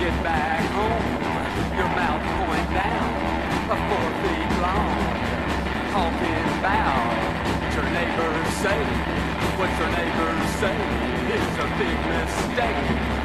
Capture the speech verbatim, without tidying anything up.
get back home, your mouth point down, a four feet long, honking bow. What's your neighbors say? What's your neighbors say? It's a big mistake.